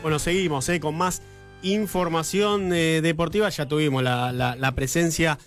Bueno, seguimos con más información deportiva. Ya tuvimos la presencia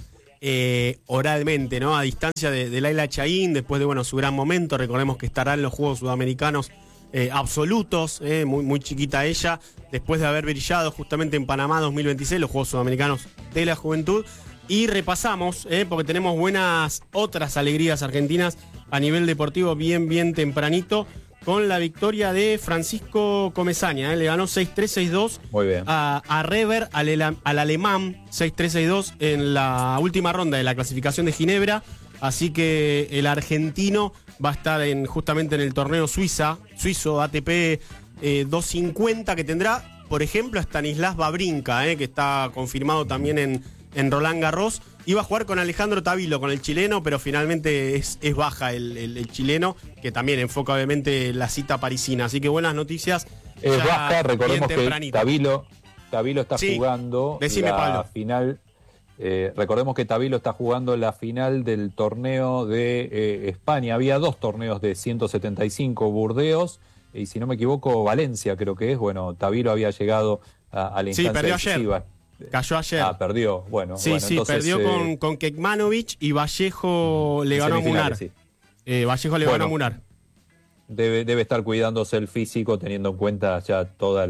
oralmente, ¿no? A distancia de Laila Chaín, después de su gran momento. Recordemos que estará en los Juegos Sudamericanos absolutos, muy chiquita ella, después de haber brillado justamente en Panamá 2026, los Juegos Sudamericanos de la Juventud. Y repasamos, porque tenemos buenas otras alegrías argentinas a nivel deportivo bien tempranito, con la victoria de Francisco Comesaña. Le ganó 6-3, 6-2 muy bien a Rever, al alemán, 6-3, 6-2 en la última ronda de la clasificación de Ginebra. Así que el argentino va a estar justamente en el torneo suizo ATP 250, que tendrá, por ejemplo, a Stanislas Wawrinka, que está confirmado también en Roland Garros. Iba a jugar con Alejandro Tavilo, con el chileno, pero finalmente es baja el chileno, que también enfoca obviamente la cita parisina. Así que buenas noticias. Es baja, recordemos que Tavilo está jugando Decime, la Pablo. Final. Recordemos que Tavilo está jugando la final del torneo de España. Había dos torneos de 175, Burdeos y, si no me equivoco, Valencia, creo que es. Bueno, Tavilo había llegado a la instancia perdió decisiva. ayer. Cayó ayer. Perdió. Bueno, entonces, perdió con Kekmanovic y Vallejo le ganó a Munar. Sí. Vallejo le ganó a Munar. Debe estar cuidándose el físico, teniendo en cuenta ya toda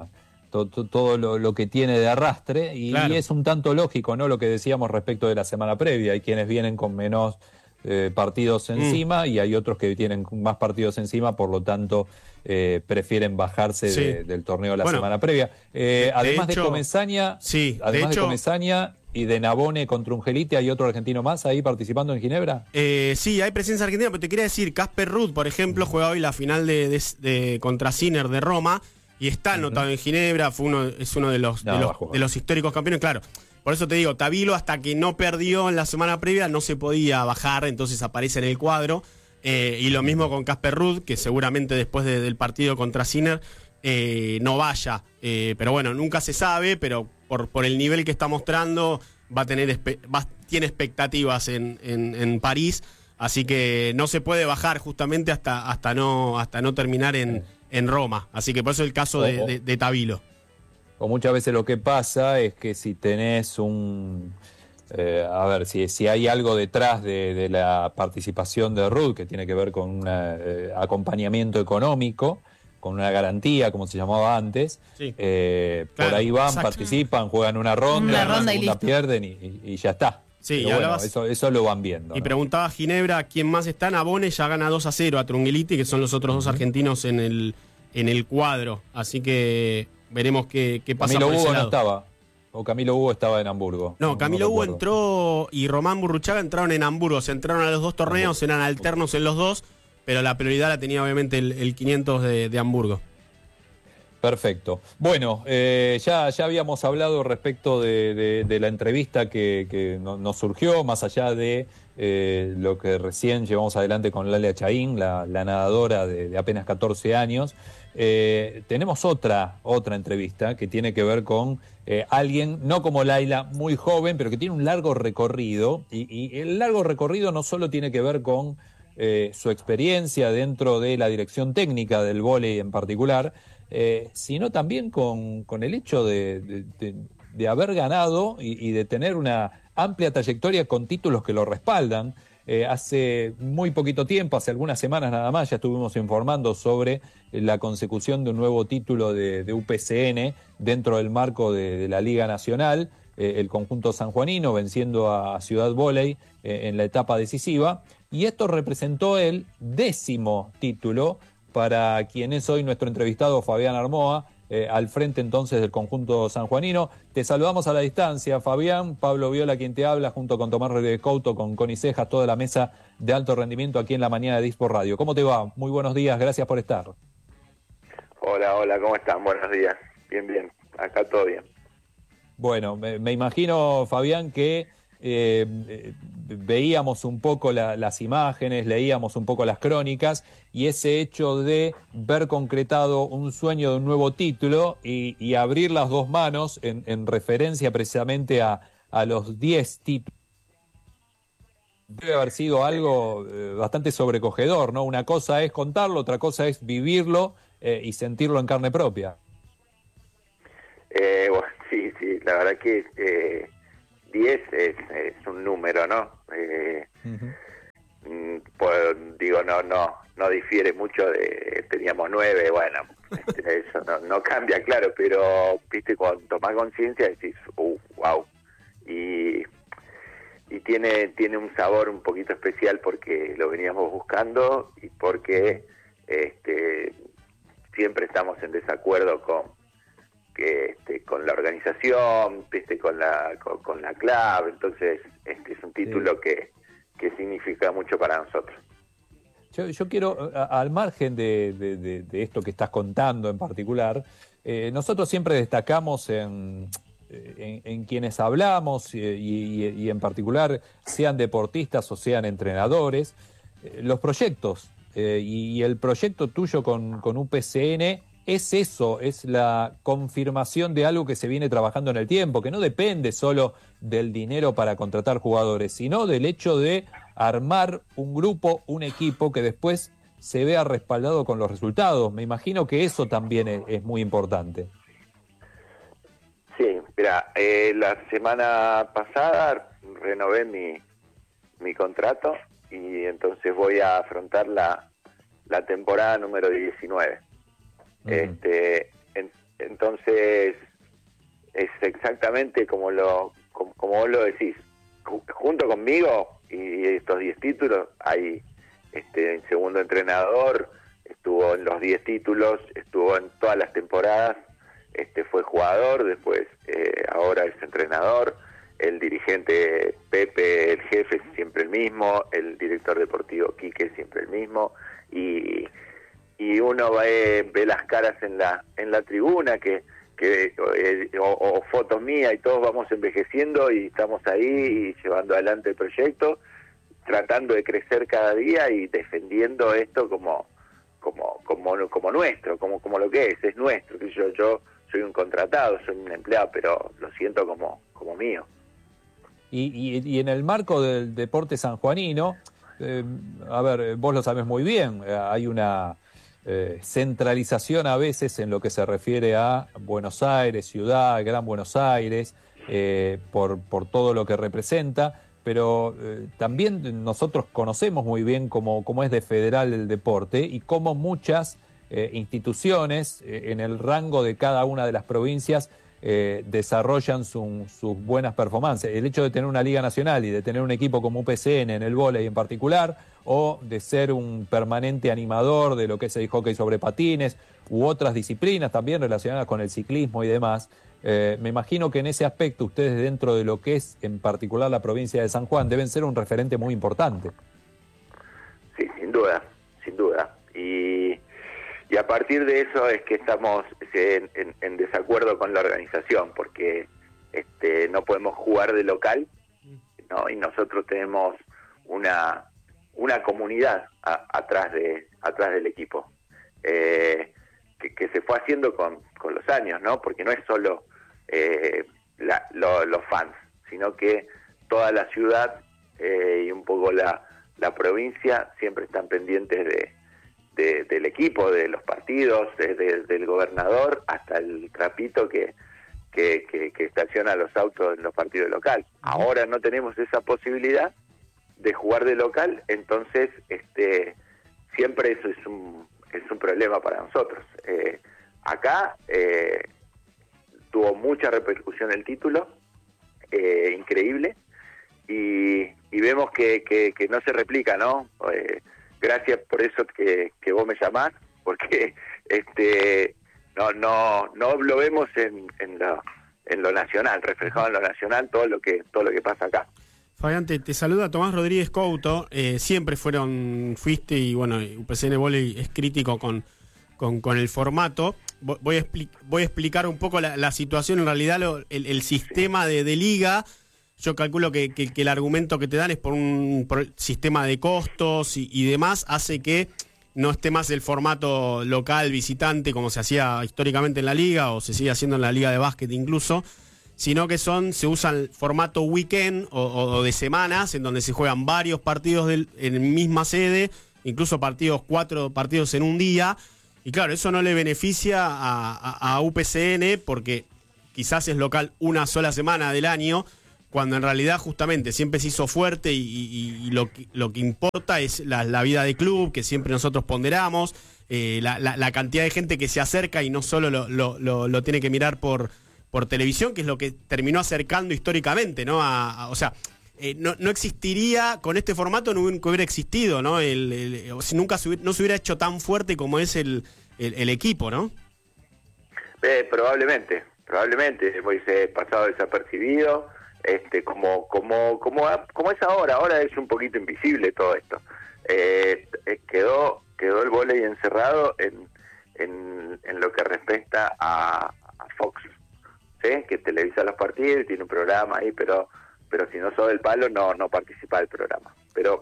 todo lo que tiene de arrastre, y es un tanto lógico, ¿no? Lo que decíamos respecto de la semana previa. Hay quienes vienen con menos partidos encima y hay otros que tienen más partidos encima, por lo tanto prefieren bajarse del torneo de la semana previa. Además de Comesaña, de Comesaña y de Nabone con Trungelite, ¿hay otro argentino más ahí participando en Ginebra? Sí, hay presencia argentina, pero te quería decir, Casper Ruud, por ejemplo, juega hoy la final de contra Sinner de Roma y está anotado en Ginebra, es uno de los históricos campeones, claro. Por eso te digo, Tavilo, hasta que no perdió en la semana previa, no se podía bajar, entonces aparece en el cuadro. Y lo mismo con Casper Ruud, que seguramente después del partido contra Sinner no vaya. Pero bueno, nunca se sabe, pero por el nivel que está mostrando, tiene expectativas en París. Así que no se puede bajar justamente hasta no terminar en Roma. Así que por eso el caso de Tavilo. O muchas veces lo que pasa es que si tenés si hay algo detrás de la participación de Ruud, que tiene que ver con un acompañamiento económico, con una garantía, como se llamaba antes, por ahí van, participan, juegan una ronda y listo. Pierden y ya está. Sí, pero eso lo van viendo. Y preguntaba Ginebra quién más está. Nabone ya gana 2-0 a Trungelite, que son los otros dos argentinos en el cuadro. Así que veremos qué pasa. Camilo Hugo no estaba. O Camilo Hugo estaba en Hamburgo. No, Camilo Hugo entró y Román Burruchaga entraron en Hamburgo. Se entraron a los dos torneos, eran alternos en los dos, pero la prioridad la tenía obviamente el 500 de Hamburgo. Perfecto. Bueno, ya habíamos hablado respecto de la entrevista que nos surgió, más allá de lo que recién llevamos adelante con Laila Chaín, la nadadora de apenas 14 años. Tenemos otra entrevista que tiene que ver con alguien, no como Laila, muy joven, pero que tiene un largo recorrido, y el largo recorrido no solo tiene que ver con su experiencia dentro de la dirección técnica del vóley en particular, sino también con el hecho de haber ganado y de tener una amplia trayectoria con títulos que lo respaldan. Hace muy poquito tiempo, hace algunas semanas nada más, ya estuvimos informando sobre la consecución de un nuevo título de UPCN dentro del marco de la Liga Nacional, el conjunto sanjuanino venciendo a Ciudad Vóley en la etapa decisiva, y esto representó el 10º título para quien es hoy nuestro entrevistado Fabián Armoa, al frente entonces del conjunto sanjuanino. Te saludamos a la distancia, Fabián. Pablo Viola quien te habla, junto con Tomás Rodríguez Couto, con Connie Cejas, toda la mesa de alto rendimiento aquí en la mañana de Disport Radio. ¿Cómo te va? Muy buenos días, gracias por estar. Hola, ¿cómo están? Buenos días. Bien, acá todo bien. Bueno, me imagino, Fabián, que veíamos un poco las imágenes, leíamos un poco las crónicas, y ese hecho de ver concretado un sueño de un nuevo título y abrir las dos manos en referencia precisamente a los 10 títulos, debe haber sido algo bastante sobrecogedor, ¿no? Una cosa es contarlo, otra cosa es vivirlo y sentirlo en carne propia. Bueno, sí, la verdad que 10 es un número, ¿no? Pues, digo, no difiere mucho teníamos 9, bueno, eso no cambia, claro, pero, viste, cuando tomás conciencia decís, wow, y tiene un sabor un poquito especial porque lo veníamos buscando y porque siempre estamos en desacuerdo con la organización, viste, con la club, entonces es un título que significa mucho para nosotros. Yo quiero, al margen de esto que estás contando en particular, nosotros siempre destacamos en quienes hablamos y en particular sean deportistas o sean entrenadores, los proyectos, y el proyecto tuyo con UPCN es eso, es la confirmación de algo que se viene trabajando en el tiempo, que no depende solo del dinero para contratar jugadores, sino del hecho de armar un grupo, un equipo que después se vea respaldado con los resultados. Me imagino que eso también es muy importante. Sí, mira, la semana pasada renové mi contrato y entonces voy a afrontar la temporada número 19. Entonces es exactamente como vos lo decís. Junto conmigo y estos 10 títulos hay segundo entrenador, estuvo en los 10 títulos, estuvo en todas las temporadas, fue jugador, después ahora es entrenador, el dirigente Pepe, el jefe, siempre el mismo, el director deportivo Quique, siempre el mismo, y uno ve las caras en la tribuna o fotos mías y todos vamos envejeciendo y estamos ahí y llevando adelante el proyecto, tratando de crecer cada día y defendiendo esto como nuestro, como lo que es nuestro. Yo soy un contratado, soy un empleado, pero lo siento como mío. Y en el marco del deporte sanjuanino, a ver, vos lo sabés muy bien, hay una centralización a veces en lo que se refiere a Buenos Aires, ciudad, Gran Buenos Aires, por todo lo que representa, pero también nosotros conocemos muy bien cómo es de federal el deporte y cómo muchas instituciones en el rango de cada una de las provincias desarrollan sus buenas performances. El hecho de tener una liga nacional y de tener un equipo como UPCN en el vóley en particular, o de ser un permanente animador de lo que es el hockey sobre patines u otras disciplinas también relacionadas con el ciclismo y demás, me imagino que en ese aspecto ustedes, dentro de lo que es en particular la provincia de San Juan, deben ser un referente muy importante. Sí, sin duda. Y a partir de eso es que estamos en desacuerdo con la organización, porque no podemos jugar de local, ¿no? Y nosotros tenemos una comunidad atrás del equipo, que se fue haciendo con los años, ¿no? Porque no es solo los fans, sino que toda la ciudad y un poco la provincia siempre están pendientes del equipo, de los partidos, del gobernador hasta el trapito que estaciona los autos en los partidos locales. Ahora no tenemos esa posibilidad de jugar de local, entonces siempre eso es un problema para nosotros. Acá tuvo mucha repercusión el título, increíble, y vemos que no se replica, ¿no? Gracias por eso que vos me llamás, porque no lo vemos en lo nacional, reflejado en lo nacional, todo lo que pasa acá. Fabián, te saluda Tomás Rodríguez Couto. Siempre fuiste y bueno, UPCN Volley es crítico con el formato. Voy a explicar un poco la situación, en realidad el sistema de liga. Yo calculo que el argumento que te dan es por el sistema de costos y demás, hace que no esté más el formato local visitante como se hacía históricamente en la liga o se sigue haciendo en la liga de básquet incluso, sino que se usa el formato weekend o de semanas, en donde se juegan varios partidos en misma sede, incluso 4 partidos en un día, y claro, eso no le beneficia a UPCN porque quizás es local una sola semana del año, cuando en realidad justamente siempre se hizo fuerte y lo que importa es la vida de club, que siempre nosotros ponderamos, la cantidad de gente que se acerca y no solo lo tiene que mirar por televisión, que es lo que terminó acercando históricamente, ¿no? O sea, no existiría, con este formato no hubiera existido, ¿no? Nunca no se hubiera hecho tan fuerte como es el equipo, ¿no? Probablemente, hubiese pasado desapercibido, como es ahora es un poquito invisible todo esto. Quedó el vóley encerrado en lo que respecta a Fox, ¿sí? Que televisa los partidos y tiene un programa ahí, pero si no sos del palo no participa del programa. Pero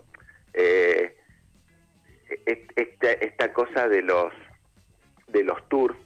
esta cosa de los tours,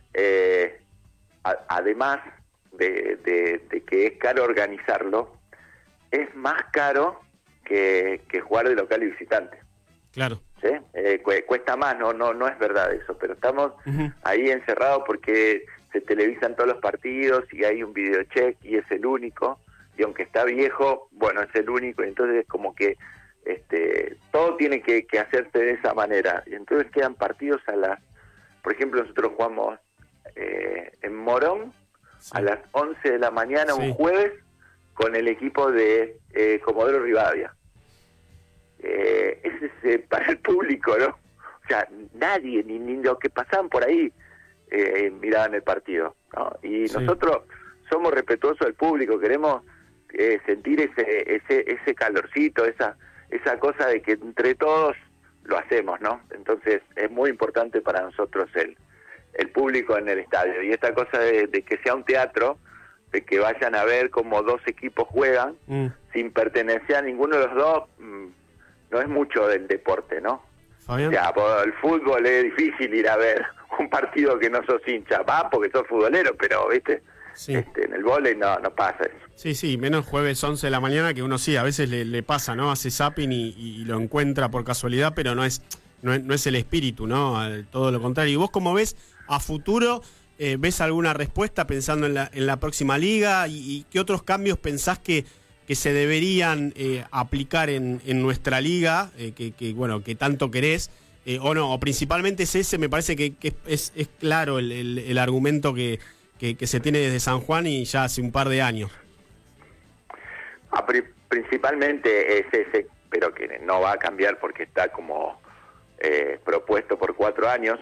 además de que es caro organizarlo, es más caro que jugar de local y visitante. Claro. ¿Sí? Cuesta más, no es verdad eso, pero estamos ahí encerrados porque se televisan todos los partidos y hay un videocheck y es el único, y aunque está viejo, bueno, es el único, y entonces es como que todo tiene que hacerse de esa manera, y entonces quedan partidos por ejemplo, nosotros jugamos en Morón, sí, a las 11 de la mañana, sí, un jueves, con el equipo de Comodoro Rivadavia. Ese es para el público, ¿no? O sea, nadie, ni los que pasaban por ahí miraban el partido, ¿no? Y sí, nosotros somos respetuosos del público, queremos sentir ese calorcito, esa cosa de que entre todos lo hacemos, ¿no? Entonces es muy importante para nosotros el público en el estadio, y esta cosa de que sea un teatro, de que vayan a ver cómo dos equipos juegan sin pertenecer a ninguno de los dos, no es mucho del deporte, ¿no? Fabián. O sea, por el fútbol es difícil ir a ver un partido que no sos hincha, va porque sos futbolero, pero ¿viste? Sí. En el vóley no pasa eso. Sí, menos jueves 11 de la mañana, que uno sí, a veces le pasa, ¿no? Hace zapping y lo encuentra por casualidad, pero no es el espíritu, ¿no? Todo lo contrario. ¿Y vos cómo ves a futuro? ¿Ves alguna respuesta pensando en la próxima liga? ¿Y qué otros cambios pensás que se deberían aplicar en nuestra liga, que tanto querés? O principalmente es ese, me parece que es claro el argumento que se tiene desde San Juan y ya hace un par de años. Principalmente es ese, pero que no va a cambiar porque está como propuesto por 4 años.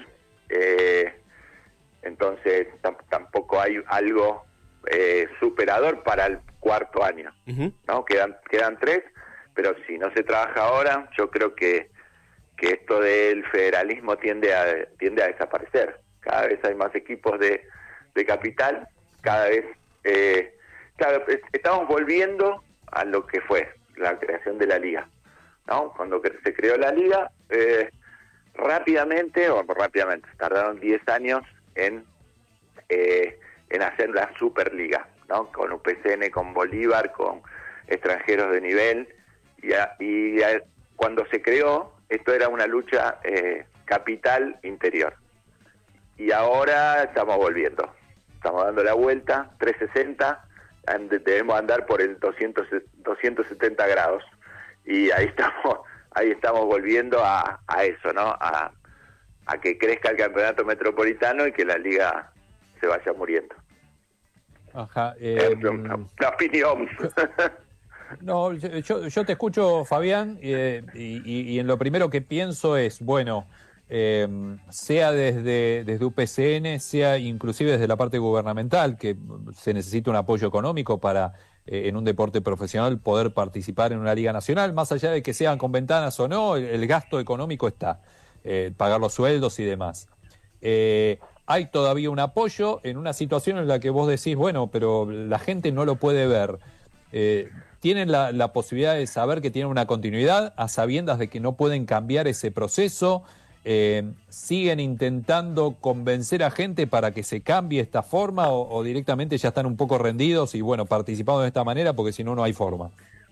Entonces tampoco hay algo superador para el 4º año, ¿no? Quedan 3, pero si no se trabaja ahora, yo creo que esto del federalismo tiende a desaparecer. Cada vez hay más equipos de capital, cada vez estamos volviendo a lo que fue la creación de la liga, ¿no? Cuando se creó la liga, rápidamente, tardaron 10 años en hacer la Superliga, ¿no? Con UPCN, con Bolívar, con extranjeros de nivel, y cuando se creó, esto era una lucha capital-interior. Y ahora estamos volviendo, estamos dando la vuelta, 360, debemos andar por el 270 grados, y ahí estamos volviendo a eso, ¿no? A que crezca el campeonato metropolitano y que la liga se vaya muriendo. Ajá. La opinión. No, yo te escucho, Fabián, y en lo primero que pienso es, bueno, sea desde UPCN, sea inclusive desde la parte gubernamental, que se necesita un apoyo económico para, en un deporte profesional, poder participar en una liga nacional, más allá de que sean con ventanas o no, el gasto económico está, pagar los sueldos y demás. Hay todavía un apoyo en una situación en la que vos decís, bueno, pero la gente no lo puede ver. ¿Tienen la posibilidad de saber que tienen una continuidad a sabiendas de que no pueden cambiar ese proceso? ¿Siguen intentando convencer a gente para que se cambie esta forma o directamente ya están un poco rendidos y bueno, participando de esta manera porque si no, no hay forma?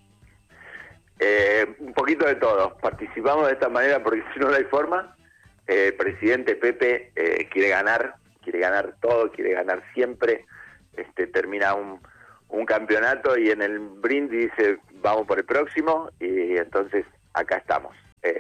Un poquito de todo. Participamos de esta manera porque si no, no hay forma. El presidente Pepe quiere ganar todo, quiere ganar siempre. termina un campeonato y en el brindis dice vamos por el próximo, y entonces acá estamos.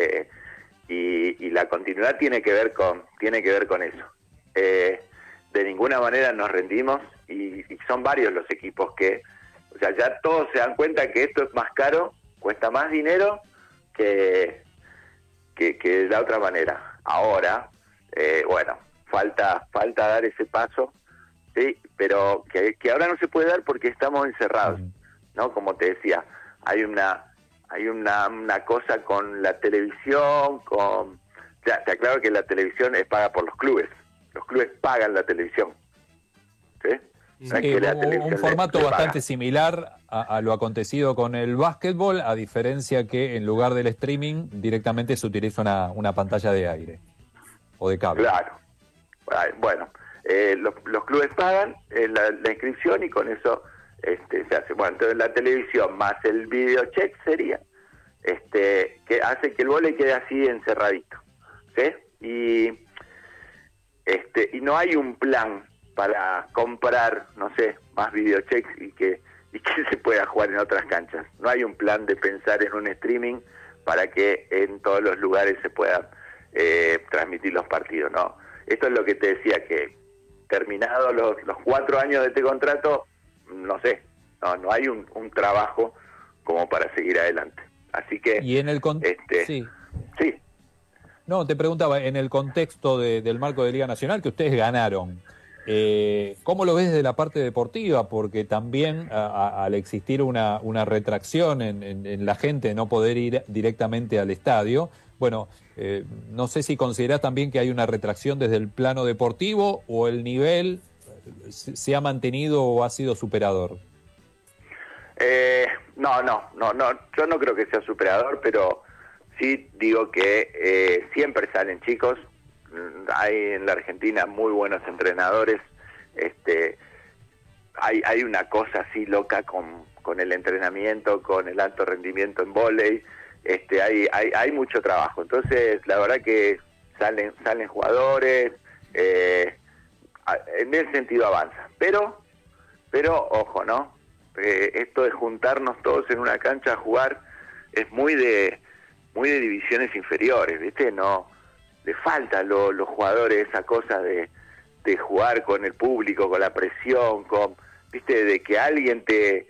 Y la continuidad tiene que ver con eso. De ninguna manera nos rendimos, y son varios los equipos que, o sea, ya todos se dan cuenta que esto es más caro, cuesta más dinero que de la otra manera. Ahora, bueno, falta dar ese paso, sí, pero que ahora no se puede dar porque estamos encerrados, ¿no? Como te decía, hay una cosa con la televisión, ya, te aclaro que la televisión es paga por los clubes pagan la televisión, ¿sí? No es que la televisión un formato bastante similar a lo acontecido con el básquetbol, a diferencia que en lugar del streaming directamente se utiliza una pantalla de aire o de cable. Claro. Bueno, los clubes pagan la inscripción y con eso se hace. Bueno, entonces la televisión más el videocheck sería que hace que el vóley quede así encerradito, ¿sí? Y no hay un plan para comprar, no sé, más videochecks y que se pueda jugar en otras canchas. No hay un plan de pensar en un streaming para que en todos los lugares se puedan transmitir los partidos, ¿no? Esto es lo que te decía, que terminados los 4 años de este contrato, no sé, no hay un trabajo como para seguir adelante. Así que... Y en el sí. No, te preguntaba, en el contexto del marco de Liga Nacional, que ustedes ganaron, ¿cómo lo ves desde la parte deportiva? Porque también al existir una retracción en la gente, no poder ir directamente al estadio, bueno, no sé si considerás también que hay una retracción desde el plano deportivo o el nivel se ha mantenido o ha sido superador. No, yo no creo que sea superador, pero sí digo que siempre salen chicos. Hay en la Argentina muy buenos entrenadores. Hay una cosa así loca con el entrenamiento, con el alto rendimiento en vóley. Hay mucho trabajo. Entonces, la verdad que salen jugadores. En ese sentido avanza. Pero ojo, ¿no? Esto de juntarnos todos en una cancha a jugar es muy de divisiones inferiores, ¿viste? No le falta a los jugadores esa cosa de jugar con el público, con la presión, ¿viste? De que alguien te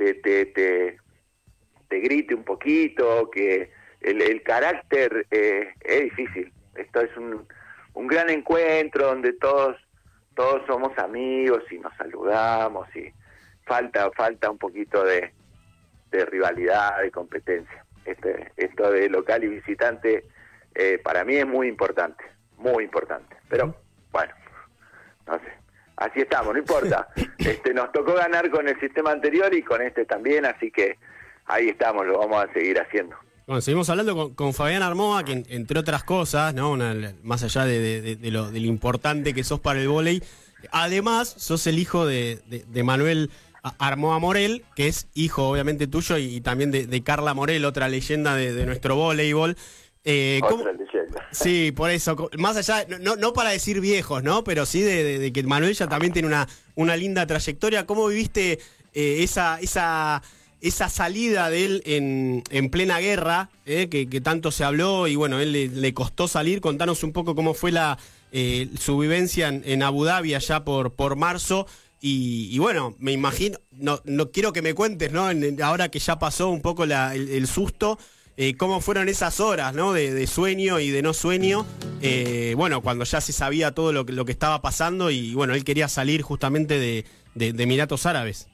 grite un poquito, que el carácter es difícil. Esto es un gran encuentro donde todos somos amigos y nos saludamos, y falta un poquito de rivalidad, de competencia. Esto de local y visitante para mí es muy importante, pero bueno, no sé, así estamos, no importa. Nos tocó ganar con el sistema anterior y con este también, así que ahí estamos, lo vamos a seguir haciendo. Bueno, seguimos hablando con Fabián Armoa, que entre otras cosas, ¿no? Más allá de lo importante que sos para el vóley, además sos el hijo de Manuel Armoa Morel, que es hijo obviamente tuyo y también de Carla Morel, otra leyenda de nuestro voleibol. Otra leyenda. Sí, por eso, más allá, no para decir viejos, ¿no? Pero sí de que Manuel ya también tiene una linda trayectoria. ¿Cómo viviste esa salida de él en plena guerra, que tanto se habló, y bueno, él le costó salir? Contanos un poco cómo fue su vivencia en Abu Dhabi allá por marzo. Y bueno, me imagino, no quiero que me cuentes, ¿no? Ahora que ya pasó un poco el susto, cómo fueron esas horas, ¿no? De sueño y de no sueño, bueno, cuando ya se sabía todo lo que estaba pasando, y bueno, él quería salir justamente de Emiratos Árabes.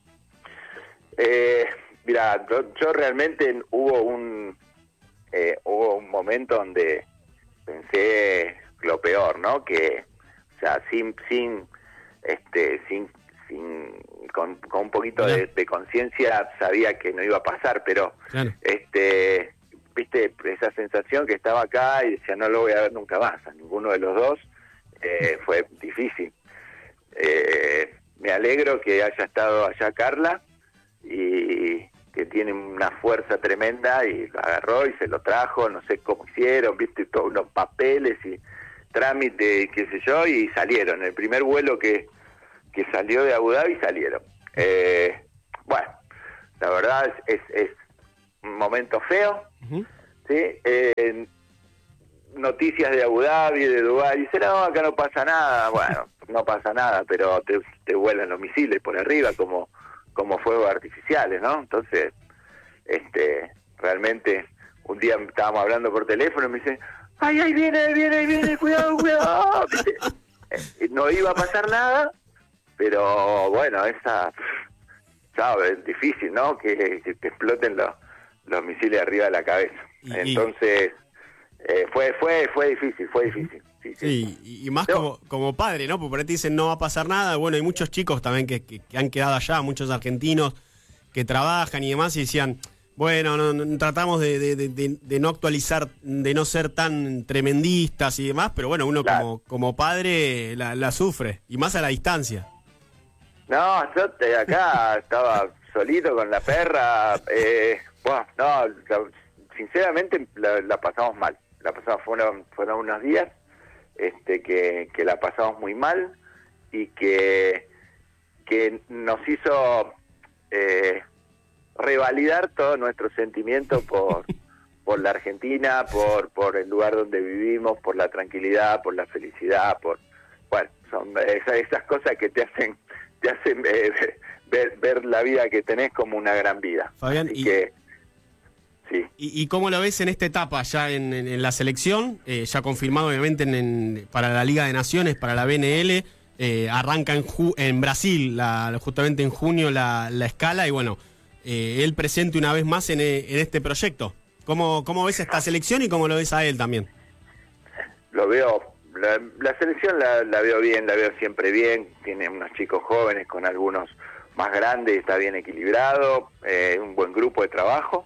Mira, yo realmente hubo un momento donde pensé lo peor, ¿no? Que, o sea, con un poquito de conciencia sabía que no iba a pasar, pero claro. Viste esa sensación que estaba acá y decía no lo voy a ver nunca más a ninguno de los dos. Fue difícil. Me alegro que haya estado allá Carla y que tiene una fuerza tremenda, y lo agarró y se lo trajo, no sé cómo hicieron, viste, todos unos papeles y trámite, qué sé yo, y salieron. El primer vuelo que que salió de Abu Dhabi salieron. Bueno, la verdad es un momento feo, ¿sí? Noticias de Abu Dhabi, de Dubái, dicen, no, acá no pasa nada. Bueno, no pasa nada, pero te vuelan los misiles por arriba como fuegos artificiales, ¿no? Entonces, realmente, un día estábamos hablando por teléfono y me dicen, ¡ay, ahí viene, cuidado! No iba a pasar nada, pero bueno, ¿sabes? Es difícil, ¿no? Que te exploten los misiles arriba de la cabeza. Entonces, fue difícil. Sí. Y más como padre, ¿no? Porque por ahí te dicen no va a pasar nada. Bueno, hay muchos chicos también que han quedado allá, muchos argentinos que trabajan y demás, y decían, bueno, no tratamos de no actualizar, de no ser tan tremendistas y demás, pero bueno, uno claro, como padre la sufre, y más a la distancia. No, yo acá estaba solito con la perra, sinceramente la pasamos mal. Fueron unos días que la pasamos muy mal y que nos hizo revalidar todo nuestro sentimiento por la Argentina, por el lugar donde vivimos, por la tranquilidad, por la felicidad, son esas cosas que te hacen ver la vida que tenés como una gran vida. Fabián, sí. ¿Y cómo lo ves en esta etapa ya en la selección? Ya confirmado obviamente para la Liga de Naciones, para la BNL, arranca en Brasil, justamente en junio la escala, y bueno, él presente una vez más en este proyecto. ¿Cómo ves esta selección y cómo lo ves a él también? Lo veo, la selección la veo bien, la veo siempre bien, tiene unos chicos jóvenes con algunos más grandes, está bien equilibrado, un buen grupo de trabajo.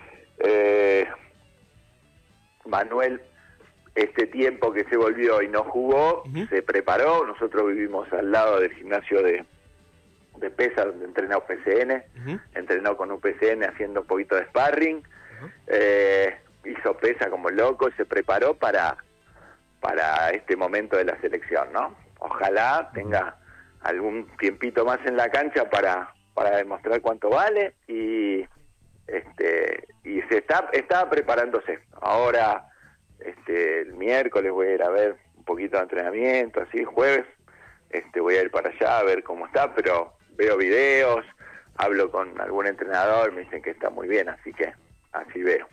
Manuel, este tiempo que se volvió y no jugó, se preparó. Nosotros vivimos al lado del gimnasio de pesas donde entrena UPCN, entrenó con UPCN haciendo un poquito de sparring, hizo pesa como loco y se preparó para este momento de la selección, ¿no? Ojalá tenga algún tiempito más en la cancha para demostrar cuánto vale y se está preparándose. Ahora el miércoles voy a ir a ver un poquito de entrenamiento, así jueves voy a ir para allá a ver cómo está, pero veo videos, hablo con algún entrenador, me dicen que está muy bien, así que así veo.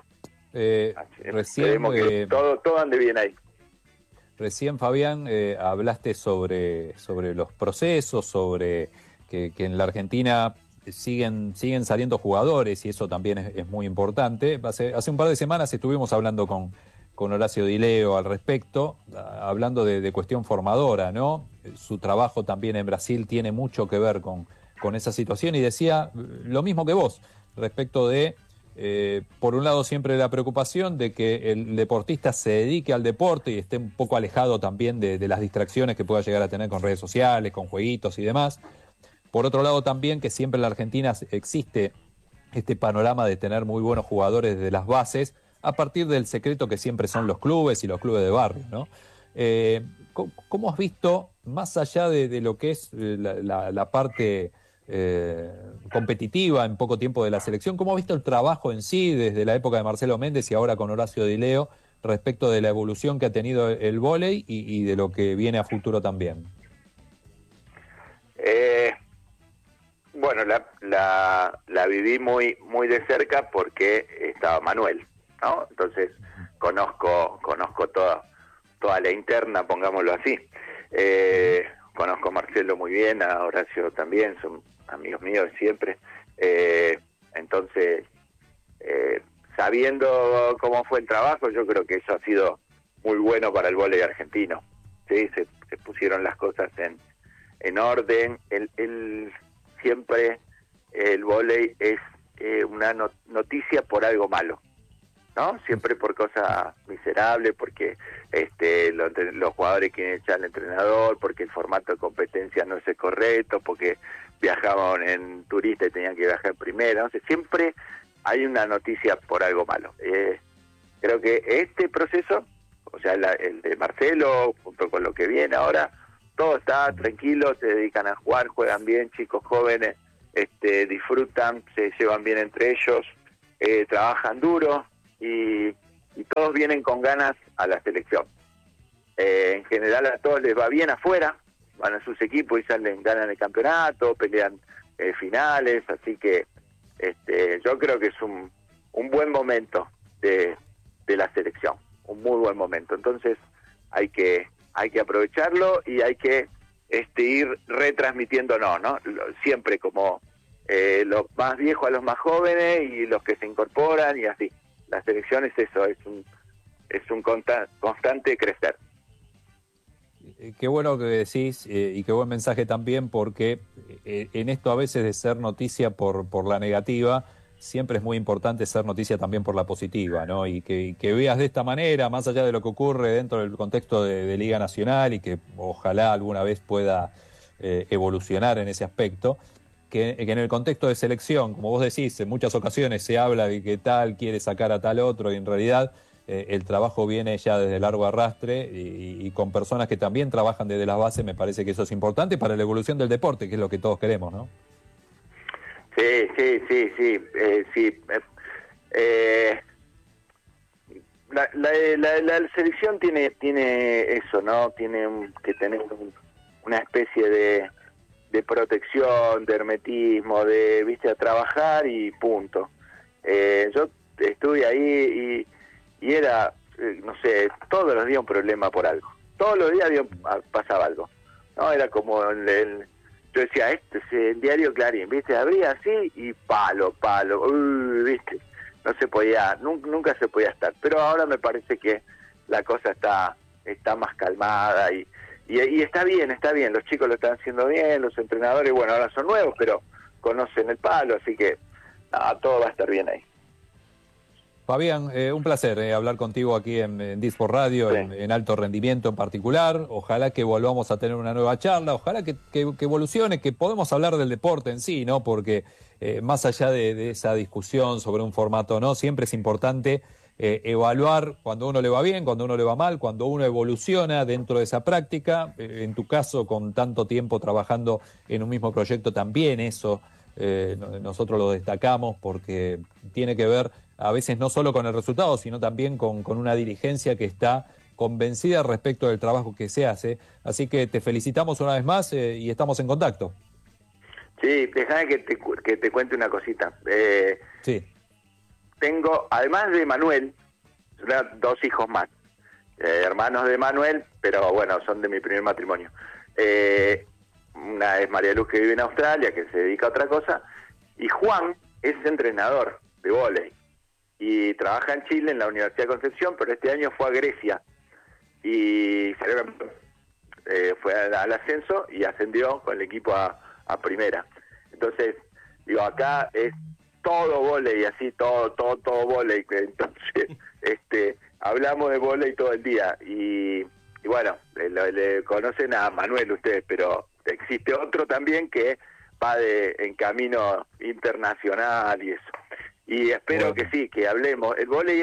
Recién que todo ande bien ahí. Recién, Fabián, hablaste sobre los procesos, sobre que en la Argentina siguen saliendo jugadores, y eso también es muy importante. Hace un par de semanas estuvimos hablando con Horacio Di Leo al respecto, hablando de cuestión formadora, ¿no? Su trabajo también en Brasil tiene mucho que ver con esa situación, y decía lo mismo que vos, respecto de, por un lado, siempre la preocupación de que el deportista se dedique al deporte y esté un poco alejado también de las distracciones que pueda llegar a tener con redes sociales, con jueguitos y demás. Por otro lado, también que siempre en la Argentina existe este panorama de tener muy buenos jugadores desde las bases, a partir del secreto que siempre son los clubes y los clubes de barrio, ¿no? ¿Cómo has visto, más allá de lo que es la parte competitiva en poco tiempo de la selección, cómo has visto el trabajo en sí desde la época de Marcelo Méndez y ahora con Horacio Di Leo respecto de la evolución que ha tenido el vóley y de lo que viene a futuro también? Bueno, la viví muy de cerca porque estaba Manuel, ¿no? Entonces conozco toda la interna, pongámoslo así. Conozco a Marcelo muy bien, a Horacio también, son amigos míos de siempre. Entonces, sabiendo cómo fue el trabajo, yo creo que eso ha sido muy bueno para el vóley argentino. ¿Sí? Se pusieron las cosas en orden. Siempre el vóley es una noticia por algo malo, ¿no? Siempre por cosas miserables, porque los jugadores quieren echar al entrenador, porque el formato de competencia no es el correcto, porque viajaban en turista y tenían que viajar primero. Entonces, siempre hay una noticia por algo malo. Creo que este proceso, o sea, el de Marcelo, junto con lo que viene ahora, todo está tranquilo, se dedican a jugar, juegan bien, chicos jóvenes, disfrutan, se llevan bien entre ellos, trabajan duro y todos vienen con ganas a la selección. En general a todos les va bien afuera, van a sus equipos y ganan el campeonato, pelean finales, así que yo creo que es un buen momento de la selección, un muy buen momento. Entonces hay que aprovecharlo y hay que ir retransmitiéndonos, ¿no? Siempre como los más viejos a los más jóvenes y los que se incorporan y así. La selección es eso, es un constante crecer. Qué bueno que decís y qué buen mensaje también, porque en esto a veces de ser noticia por la negativa, siempre es muy importante ser noticia también por la positiva, ¿no? Y que veas de esta manera, más allá de lo que ocurre dentro del contexto de Liga Nacional y que ojalá alguna vez pueda evolucionar en ese aspecto, que en el contexto de selección, como vos decís, en muchas ocasiones se habla de que tal quiere sacar a tal otro y en realidad el trabajo viene ya desde largo arrastre y con personas que también trabajan desde las bases. Me parece que eso es importante para la evolución del deporte, que es lo que todos queremos, ¿no? Sí. La selección tiene eso, ¿no? Tiene que tener una especie de protección, de hermetismo, a trabajar y punto. Yo estuve ahí y era, no sé, todos los días un problema por algo. Todos los días pasaba algo. No, era como yo decía, es el diario Clarín, ¿viste? Abría así y palo, ¿viste? No se podía, nunca se podía estar. Pero ahora me parece que la cosa está más calmada y está bien, los chicos lo están haciendo bien, los entrenadores, bueno, ahora son nuevos, pero conocen el palo, así que todo va a estar bien ahí. Fabián, un placer hablar contigo aquí en Disport Radio, sí. en alto rendimiento en particular. Ojalá que volvamos a tener una nueva charla, ojalá que evolucione, que podamos hablar del deporte en sí, ¿no? Porque más allá de esa discusión sobre un formato, ¿no? Siempre es importante evaluar cuando uno le va bien, cuando uno le va mal, cuando uno evoluciona dentro de esa práctica. En tu caso, con tanto tiempo trabajando en un mismo proyecto, también eso nosotros lo destacamos porque tiene que ver a veces no solo con el resultado, sino también con una dirigencia que está convencida respecto del trabajo que se hace. Así que te felicitamos una vez más y estamos en contacto. Sí, déjame que te cuente una cosita. Sí. Tengo, además de Manuel, 2 hijos más, hermanos de Manuel, pero bueno, son de mi primer matrimonio. Una es María Luz, que vive en Australia, que se dedica a otra cosa, y Juan es entrenador de vóley y trabaja en Chile, en la Universidad de Concepción, pero este año fue a Grecia y fue al ascenso y ascendió con el equipo a primera. Entonces, digo, acá es todo vóley, así, todo vóley. Entonces, hablamos de vóley todo el día y bueno, le conocen a Manuel ustedes, pero existe otro también que va en camino internacional y eso. Y espero que sí, que hablemos. El vóley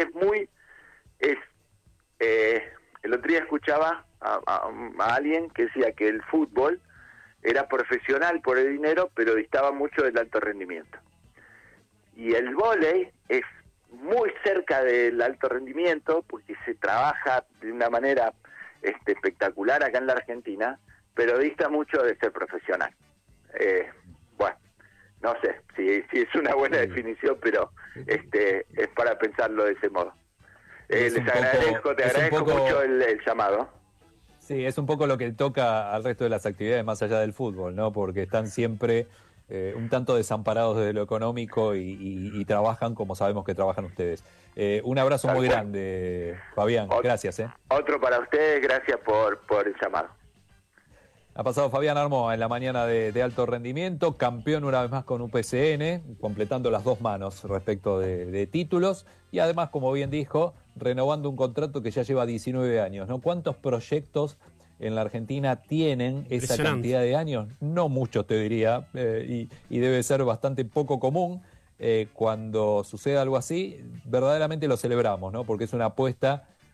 el otro día escuchaba a alguien que decía que el fútbol era profesional por el dinero, pero distaba mucho del alto rendimiento. Y el vóley es muy cerca del alto rendimiento porque se trabaja de una manera espectacular acá en la Argentina, pero dista mucho de ser profesional. Bueno, no sé si es una buena definición, pero es para pensarlo de ese modo. Te agradezco mucho el llamado. Sí, es un poco lo que toca al resto de las actividades más allá del fútbol, ¿no? Porque están siempre un tanto desamparados desde lo económico y trabajan como sabemos que trabajan ustedes. Un abrazo muy grande, Fabián. Gracias. Otro para ustedes, gracias por el llamado. Ha pasado Fabián Armó en la mañana de alto rendimiento, campeón una vez más con UPCN, completando las 2 manos respecto de títulos y además, como bien dijo, renovando un contrato que ya lleva 19 años, ¿no? ¿Cuántos proyectos en la Argentina tienen esa cantidad de años? No muchos, te diría, y debe ser bastante poco común. Cuando sucede algo así, verdaderamente lo celebramos, ¿no? Porque es una apuesta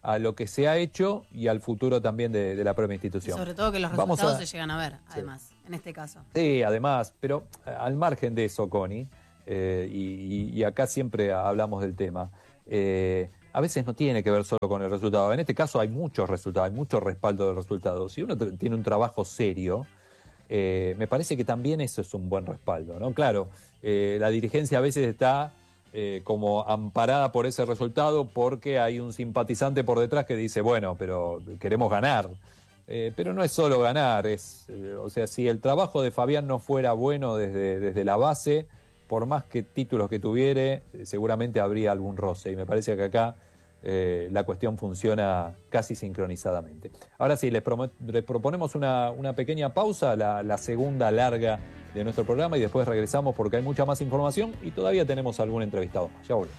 a lo que se ha hecho y al futuro también de la propia institución. Sobre todo que los resultados se llegan a ver, además, en este caso. Sí, además, pero al margen de eso, Connie, y acá siempre hablamos del tema, a veces no tiene que ver solo con el resultado. En este caso hay muchos resultados, hay mucho respaldo de resultados. Si uno tiene un trabajo serio, me parece que también eso es un buen respaldo, ¿no? Claro, la dirigencia a veces está como amparada por ese resultado porque hay un simpatizante por detrás que dice, bueno, pero queremos ganar. Pero no es solo ganar, o sea, si el trabajo de Fabián no fuera bueno desde la base, por más que títulos que tuviere, seguramente habría algún roce. Y me parece que acá la cuestión funciona casi sincronizadamente. Ahora sí, les proponemos una pequeña pausa, la segunda larga de nuestro programa, y después regresamos porque hay mucha más información y todavía tenemos algún entrevistado. Ya volvemos.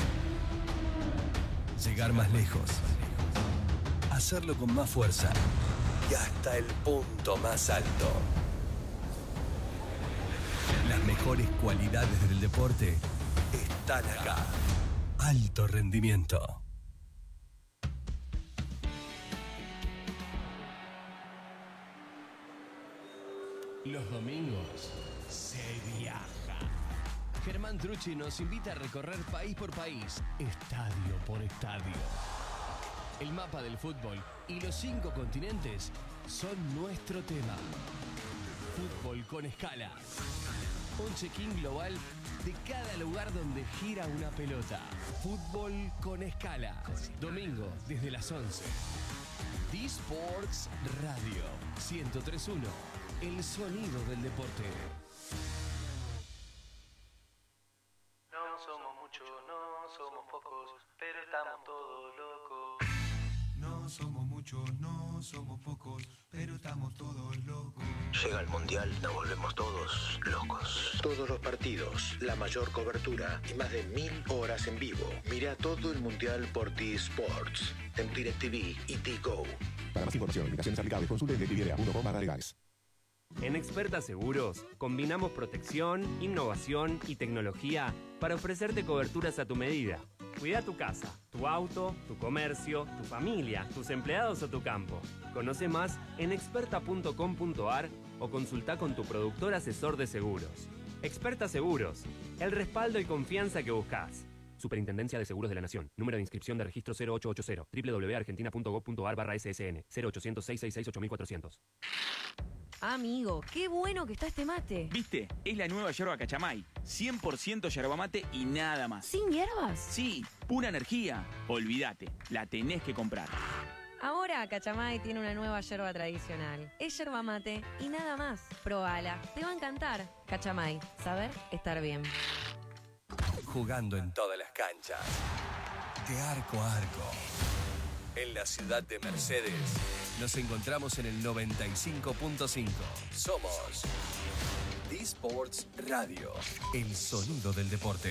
Llegar más lejos. Hacerlo con más fuerza. Y hasta el punto más alto. Las mejores cualidades del deporte están acá. Alto rendimiento. Los domingos se viaja. Germán Trucci nos invita a recorrer país por país, estadio por estadio. El mapa del fútbol y los 5 continentes son nuestro tema. Fútbol con escala. Un check-in global de cada lugar donde gira una pelota. Fútbol con escala. Domingo desde las 11. D-Sports Radio 103.1. El sonido del deporte. No somos muchos, no somos pocos, pero estamos todos locos. No somos muchos, no somos pocos, pero estamos todos locos. Llega el Mundial, nos volvemos todos locos. Todos los partidos, la mayor cobertura y más de 1000 horas en vivo. Mira todo el Mundial por T-Sports, en DirecTV y T-Go. Para más información, limitaciones aplicables, consulte en DirecTV.com/legales. En Experta Seguros combinamos protección, innovación y tecnología para ofrecerte coberturas a tu medida. Cuida tu casa, tu auto, tu comercio, tu familia, tus empleados o tu campo. Conoce más en experta.com.ar o consulta con tu productor asesor de seguros. Experta Seguros, el respaldo y confianza que buscas. Superintendencia de Seguros de la Nación. Número de inscripción de registro 0880. www.argentina.gov.ar/ssn. 0800-666-8400. Amigo, qué bueno que está este mate. ¿Viste? Es la nueva yerba Cachamay. 100% yerba mate y nada más. ¿Sin hierbas? Sí, pura energía. Olvídate, la tenés que comprar. Ahora Cachamay tiene una nueva yerba tradicional. Es yerba mate y nada más. Probala, te va a encantar. Cachamay, saber estar bien. Jugando en todas las canchas. De arco a arco. En la ciudad de Mercedes, nos encontramos en el 95.5. Somos D-Sports Radio, el sonido del deporte.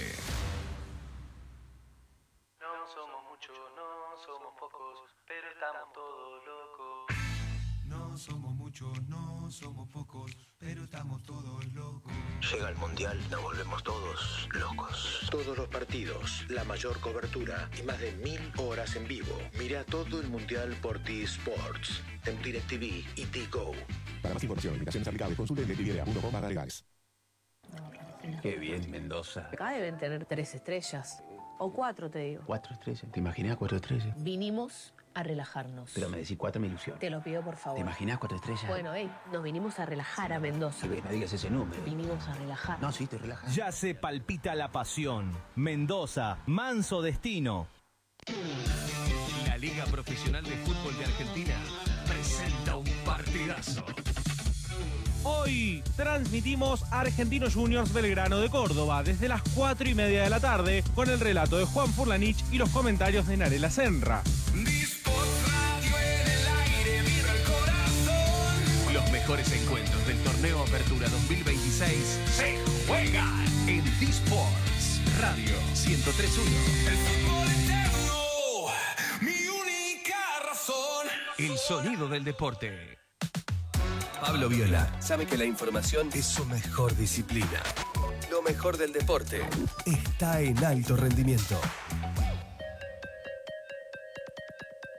No somos muchos, no somos pocos, pero estamos todos locos. No somos muchos, no somos pocos, pero estamos todos locos. Llega el Mundial, nos volvemos todos locos. Todos los partidos, la mayor cobertura y más de 1000 horas en vivo. Mira todo el Mundial por T-Sports, en DirecTV y T-Go. Para más información, limitaciones aplicables, consulte en DirecTV.com/legales. Qué bien, Mendoza. Acá deben tener 3 estrellas. O 4, te digo. 4 estrellas. ¿Te imaginas 4 estrellas? Vinimos a relajarnos. Pero me decís 4 me ilusiona. Te lo pido, por favor. ¿Te imaginas 4 estrellas? Bueno, nos vinimos a relajar a Mendoza. No digas ese número. Vinimos a relajar. No, sí, te relajas. Ya se palpita la pasión. Mendoza, manso destino. La Liga Profesional de Fútbol de Argentina presenta un partidazo. Hoy transmitimos Argentinos Juniors Belgrano de Córdoba desde las 4:30 de la tarde con el relato de Juan Furlanich y los comentarios de Narela Senra. D-Sports Radio en el aire, vibra el corazón. Los mejores encuentros del torneo Apertura 2026 se juegan en D-Sports Radio 103.1. El fútbol eterno, mi única razón. El sonido del deporte. Pablo Viola sabe que la información es su mejor disciplina. Lo mejor del deporte está en alto rendimiento.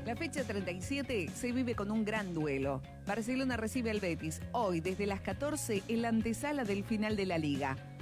La fecha 37 se vive con un gran duelo. Barcelona recibe al Betis hoy desde las 14 en la antesala del final de la Liga.